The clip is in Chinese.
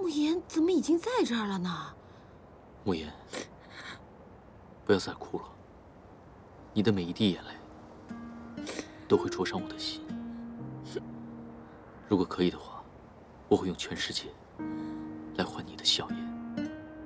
慕言怎么已经在这儿了呢？ 慕言，不要再哭了，你的每一滴眼泪都会灼伤我的心。如果可以的话，我会用全世界来换你的笑颜。